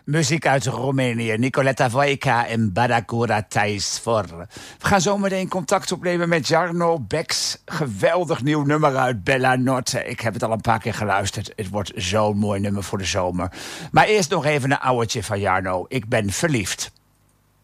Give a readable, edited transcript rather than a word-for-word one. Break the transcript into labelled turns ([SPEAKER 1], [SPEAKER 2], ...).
[SPEAKER 1] Muziek uit Roemenië. Nicoletta Voica en Badagura Thijs voor. We gaan zo meteen contact opnemen met Jarno Becks. Geweldig nieuw nummer uit Bella Notte. Ik heb het al een paar keer geluisterd. Het wordt zo'n mooi nummer voor de zomer. Maar eerst nog even een ouwtje van Jarno. Ik ben verliefd.